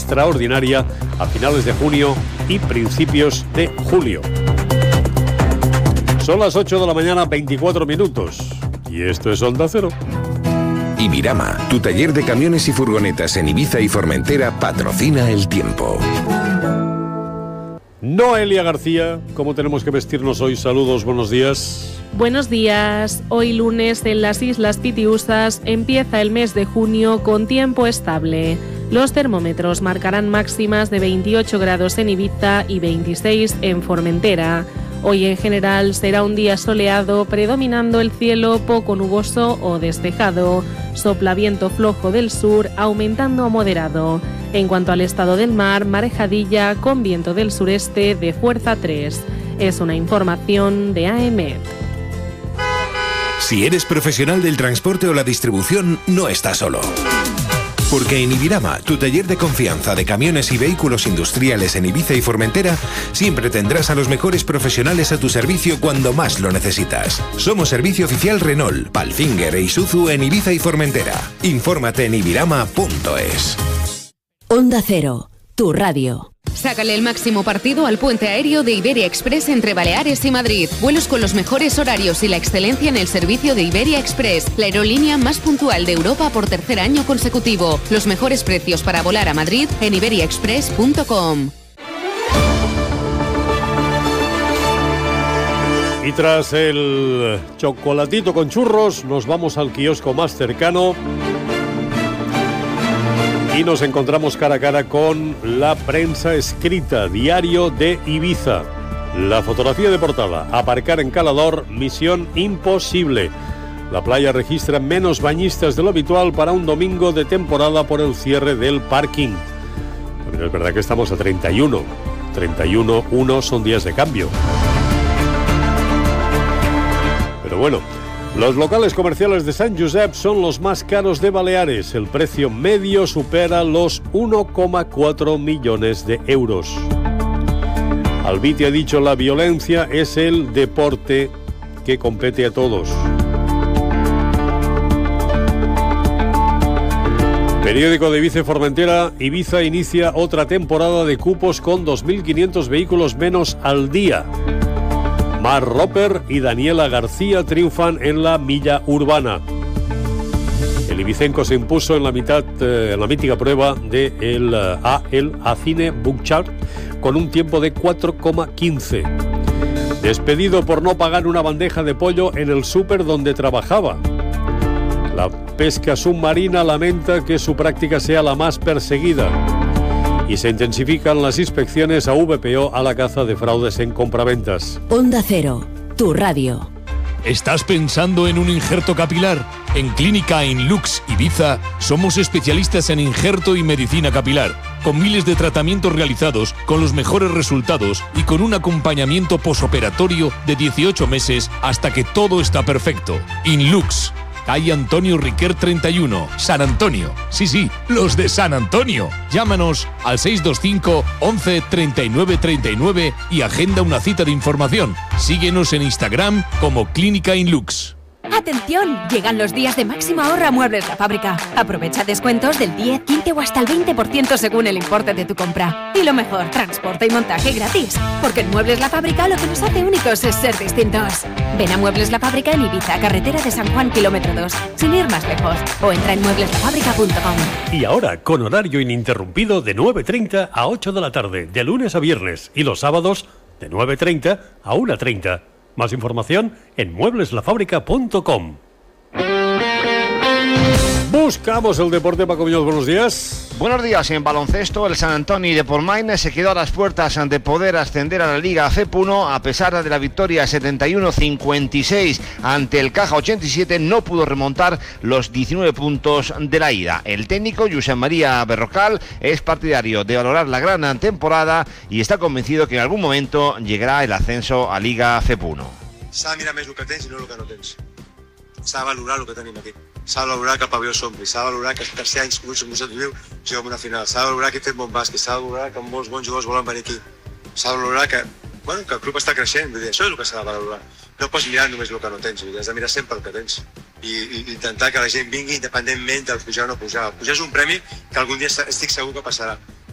extraordinaria a finales de junio y principios de julio. Son las 8 de la mañana, 24 minutos. Y esto es Onda Cero. Ibirama, tu taller de camiones y furgonetas en Ibiza y Formentera, patrocina el tiempo. Noelia García, ¿cómo tenemos que vestirnos hoy? Saludos, buenos días. Buenos días. Hoy lunes en las Islas Pitiusas empieza el mes de junio con tiempo estable. Los termómetros marcarán máximas de 28 grados en Ibiza y 26 en Formentera. Hoy en general será un día soleado, predominando el cielo poco nuboso o despejado. Sopla viento flojo del sur, aumentando a moderado. En cuanto al estado del mar, marejadilla con viento del sureste de fuerza 3. Es una información de AEMET. Si eres profesional del transporte o la distribución, no estás solo. Porque en Ibirama, tu taller de confianza de camiones y vehículos industriales en Ibiza y Formentera, siempre tendrás a los mejores profesionales a tu servicio cuando más lo necesitas. Somos servicio oficial Renault, Palfinger e Isuzu en Ibiza y Formentera. Infórmate en ibirama.es. Onda Cero, tu radio. Sácale el máximo partido al puente aéreo de Iberia Express entre Baleares y Madrid. Vuelos con los mejores horarios y la excelencia en el servicio de Iberia Express, la aerolínea más puntual de Europa por tercer año consecutivo. Los mejores precios para volar a Madrid en iberiaexpress.com. Y tras el chocolatito con churros, nos vamos al kiosco más cercano y nos encontramos cara a cara con la prensa escrita, Diario de Ibiza. La fotografía de portada: aparcar en Calador, misión imposible. La playa registra menos bañistas de lo habitual para un domingo de temporada por el cierre del parking. También es verdad que estamos a 31. 31, son días de cambio. Pero bueno, los locales comerciales de Sant Josep son los más caros de Baleares. El precio medio supera los 1,4 millones de euros. Albiti ha dicho: la violencia es el deporte que compete a todos. Periódico de Ibiza y Formentera: Ibiza inicia otra temporada de cupos con 2.500 vehículos menos al día. Mar Roper y Daniela García triunfan en la milla urbana. El ibicenco se impuso en la mítica prueba de el Acine Book Chart con un tiempo de 4,15. Despedido por no pagar una bandeja de pollo en el súper donde trabajaba. La pesca submarina lamenta que su práctica sea la más perseguida. Y se intensifican las inspecciones a VPO a la caza de fraudes en compraventas. Onda Cero, tu radio. ¿Estás pensando en un injerto capilar? En Clínica Inlux Ibiza somos especialistas en injerto y medicina capilar, con miles de tratamientos realizados con los mejores resultados y con un acompañamiento posoperatorio de 18 meses hasta que todo está perfecto. Inlux. Calle Antonio Riquer 31, San Antonio. Sí, los de San Antonio. Llámanos al 625 11 39 39 y agenda una cita de información. Síguenos en Instagram como Clínica Inlux. ¡Atención! Llegan los días de máxima ahorra Muebles La Fábrica. Aprovecha descuentos del 10, 15 o hasta el 20% según el importe de tu compra. Y lo mejor, transporte y montaje gratis. Porque en Muebles La Fábrica lo que nos hace únicos es ser distintos. Ven a Muebles La Fábrica en Ibiza, carretera de San Juan, kilómetro 2, sin ir más lejos. O entra en muebleslafábrica.com. Y ahora, con horario ininterrumpido de 9:30 a 8 de la tarde, de lunes a viernes, y los sábados de 9:30 a 1:30. Más información en muebleslafábrica.com. Buscamos el deporte. Paco Muñoz, buenos días. Buenos días. En baloncesto, el San Antoni de Portmaine se quedó a las puertas de poder ascender a la Liga FEP1 a pesar de la victoria 71-56 ante el Caja 87. No pudo remontar los 19 puntos de la ida. El técnico Josep María Berrocal es partidario de valorar la gran temporada y está convencido que en algún momento llegará el ascenso a Liga FEP1. S'ha de mirar més el que tens i no el que no tens. S'ha de valorar el que tenim aquí. S'ha de valorar que el pavelló s'ompli, s'ha de valorar que els tercer anys consecutius juguem una final, s'ha de valorar que fem bon bàsquet, s'ha de valorar que molts bons jugadors volen venir aquí, s'ha de valorar que el club està creixent, vull dir, això és el que s'ha de valorar. No pots mirar només el que no tens, has de mirar sempre el que tens i intentar que la gent vingui independentment del pujar o no pujar. Pujar és un premi que algun dia estic segur que passarà.